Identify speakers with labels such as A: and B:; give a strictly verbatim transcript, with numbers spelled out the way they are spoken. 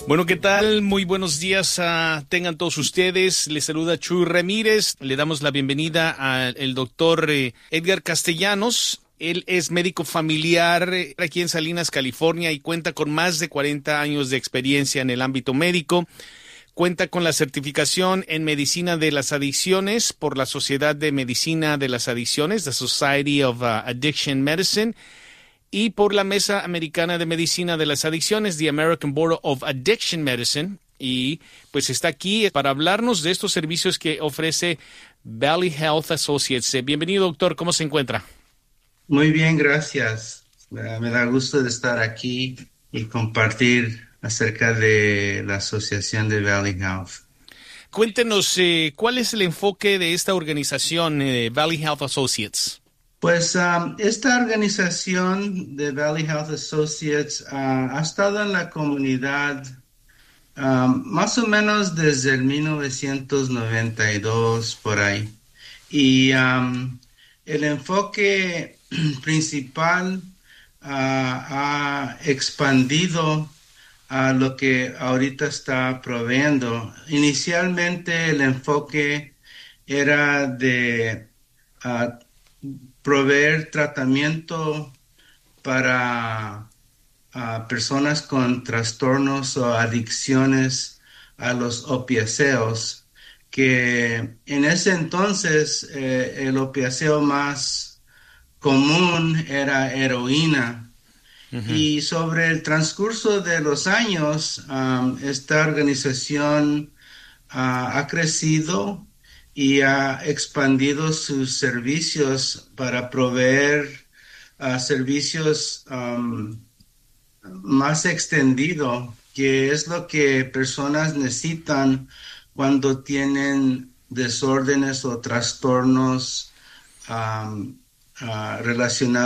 A: Bueno, ¿qué tal? Muy buenos días uh, tengan todos ustedes. Les saluda Chuy Ramírez. Le damos la bienvenida al doctor eh, Edgar Castellanos. Él es médico familiar eh, aquí en Salinas, California, y cuenta con más de cuarenta años de experiencia en el ámbito médico. Cuenta con la certificación en Medicina de las Adicciones por la Sociedad de Medicina de las Adicciones, the Society of uh, Addiction Medicine, y por la Mesa Americana de Medicina de las Adicciones, the American Board of Addiction Medicine, y pues está aquí para hablarnos de estos servicios que ofrece Valley Health Associates. Bienvenido, doctor, ¿cómo se encuentra?
B: Muy bien, gracias. Me da gusto de estar aquí y compartir acerca de la Asociación de Valley Health.
A: Cuéntenos, eh, ¿cuál es el enfoque de esta organización, eh, Valley Health Associates?
B: Pues um, esta organización de Valley Health Associates uh, ha estado en la comunidad um, más o menos desde el mil novecientos noventa y dos, por ahí. Y um, el enfoque principal uh, ha expandido a lo que ahorita está proveyendo. Inicialmente el enfoque era de uh, proveer tratamiento para uh, personas con trastornos o adicciones a los opiáceos, que en ese entonces eh, el opiáceo más común era heroína. Uh-huh. Y sobre el transcurso de los años, um, esta organización uh, ha crecido y ha expandido sus servicios para proveer uh, servicios um, más extendidos, que es lo que personas necesitan cuando tienen desórdenes o trastornos um, uh, relacionados